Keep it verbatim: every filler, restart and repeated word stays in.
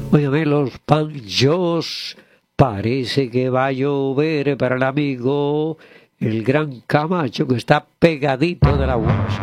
Óigame, los panchos, parece que va a llover para el amigo, el gran Camacho, que está pegadito de la U A S.